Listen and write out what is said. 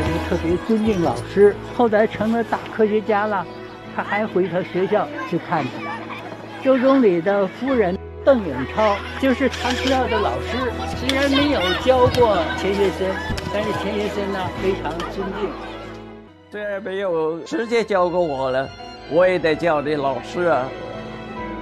就特别尊敬老师，后来成了大科学家了，他还回他学校去看他。周总理的夫人邓颖超就是他学校的老师，虽然没有教过钱学森，但是钱学森呢非常尊敬。 虽然没有直接教过我了，我也得叫这老师啊。